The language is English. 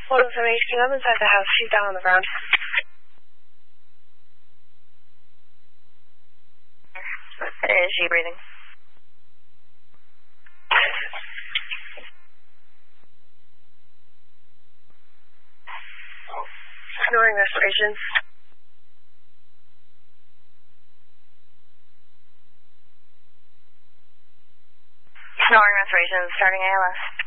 107 I'm inside the house. She's down on the ground. Is she breathing? Snoring respiration. Snoring respiration, starting ALS.